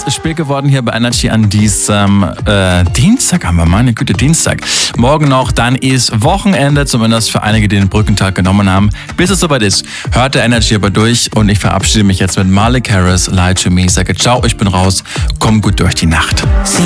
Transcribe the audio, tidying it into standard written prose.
spät geworden hier bei Energy an diesem Dienstag, haben wir meine Güte, Dienstag. Morgen noch, dann ist Wochenende, zumindest für einige, die den Brückentag genommen haben. Bis es soweit ist, hört der Energy aber durch und ich verabschiede mich jetzt mit Malik Harris, Lie to Me. Sage ciao, ich bin raus, komm gut durch die Nacht.